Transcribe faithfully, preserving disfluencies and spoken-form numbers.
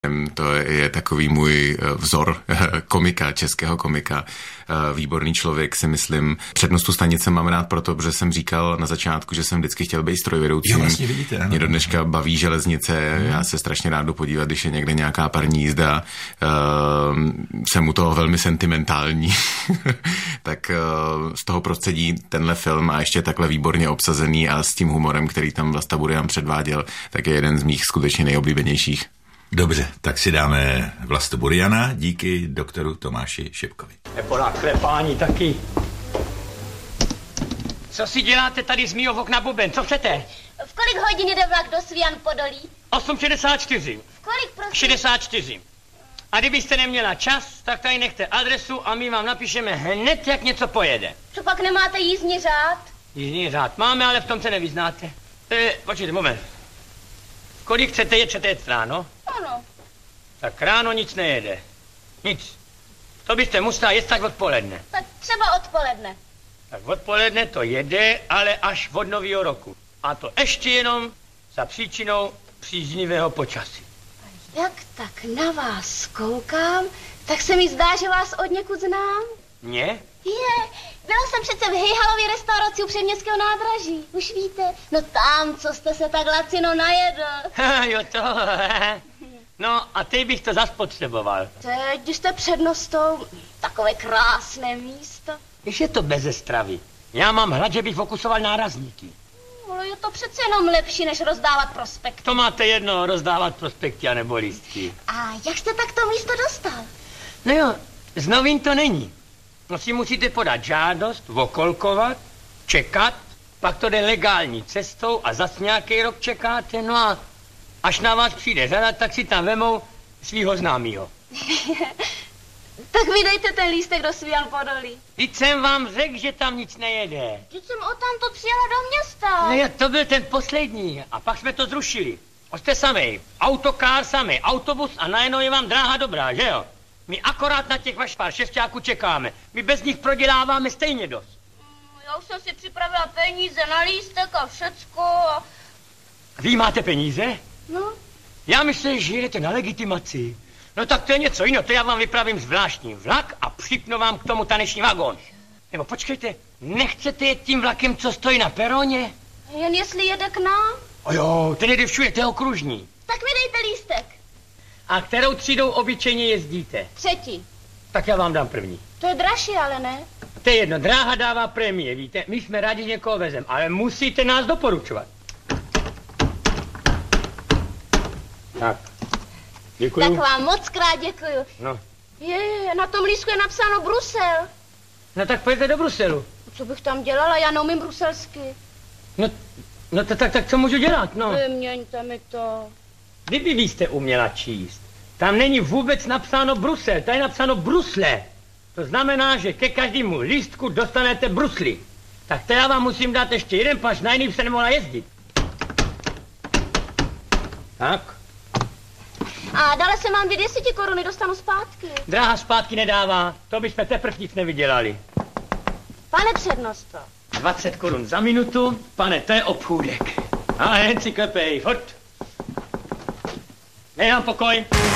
To je takový můj vzor komika, českého komika. Výborný člověk, si myslím. Přednost tu stanice mám rád proto, protože jsem říkal na začátku, že jsem vždycky chtěl být strojvedoucím. Jo, vlastně vidíte, ano. Mě do dneška baví železnice, hmm. já se strašně rád jdu podívat, když je někde nějaká parní jízda. Uh, jsem u toho velmi sentimentální. Tak uh, z toho prostředí tenhle film a ještě takhle výborně obsazený a s tím humorem, který tam Vlasta Burian předváděl, tak je jeden z mých skutečně nejoblíbenějších. Dobře, tak si dáme Vlastu Buriana, díky doktoru Tomáši Šipkovi. Nepola klepání taky. Co si děláte tady z mýho okna, Buben? Co chcete? V kolik hodin jde vlak do Svian Podolí? osm šedesát čtyři. V kolik, prosím? šedesát čtyři. A kdybyste neměla čas, tak tady nechte adresu a my vám napíšeme hned, jak něco pojede. Co pak nemáte jízdní řád? Jízdní řád máme, ale v tom se nevyznáte. E, počkejte, moment. Kolik chcete jet, chcete jet ráno? Ano. Tak ráno nic nejede. Nic. To byste musela jet tak odpoledne. Tak třeba odpoledne. Tak odpoledne to jede, ale až od nového roku. A to ještě jenom za příčinou příznivého počasí. Jak tak na vás koukám, tak se mi zdá, že vás od někud znám. Mě? Je, byla jsem přece v Hejhalově restauraci u Předměstského nádraží. Už víte, no tam, co jste se tak lacino najedl. Jo, to. No a teď bych to zas potřeboval. Teď, když jste přednostou, takové krásné místo. Když je to beze stravy. Já mám hlad, že bych fokusoval nárazníky. Ale je to přece jenom lepší, než rozdávat prospekty. To máte jedno, rozdávat prospekty a nebo lístky. A jak jste tak to místo dostal? No jo, z novin to není. No si musíte podat žádost, okolkovat, čekat, pak to jde legální cestou a zas nějaký rok čekáte, no a až na vás přijde řada, tak si tam vemou svýho známýho. Tak vydejte ten lístek do Svian Podolí. Vždyť jsem vám řekl, že tam nic nejede. Vždyť jsem odtamtud přijela do města. No jo, to byl ten poslední a pak jsme to zrušili. Jste samej, autokár samej, autobus a najednou je vám dráha dobrá, že jo? My akorát na těch vašich pár šestáků čekáme. My bez nich proděláváme stejně dost. Já už jsem si připravila peníze na lístek a všecko. Vy máte peníze? No. Já myslím, že jdete na legitimaci. No tak to je něco jiného, to já vám vypravím zvláštní vlak a připnu vám k tomu taneční vagón. Nebo počkejte, nechcete jet tím vlakem, co stojí na peroně? Jen jestli jede k nám? O jo, ten jede všude, to je okružní. Tak mi dejte lístek. A kterou třídou obyčejně jezdíte? Třetí. Tak já vám dám první. To je dražší, ale ne. To je jedno, dráha dává prémie, víte, my jsme rádi, že někoho vezem, ale musíte nás doporučovat. Tak, děkuju. Tak vám moc krát děkuju. No. Je, na tom lístku je napsáno Brusel. No tak pojďte do Bruselu. Co bych tam dělala, já neumím bruselsky. No, no to, tak, tak co můžu dělat, no? Vyměňte mi to. Kdyby vy jste uměla číst, tam není vůbec napsáno Brusel, tady je napsáno Brusle. To znamená, že ke každému lístku dostanete brusly. Tak to já vám musím dát ještě jeden paš, na jiný se nemohla jezdit. Tak. A dále se mám dvě deseti koruny, dostanu zpátky. Dráha zpátky nedává, to bychom teprve nic nevydělali. Pane přednosto. dvacet korun za minutu, pane, to je obchůdek. A jen si klepej, furt. Dej nám pokoj.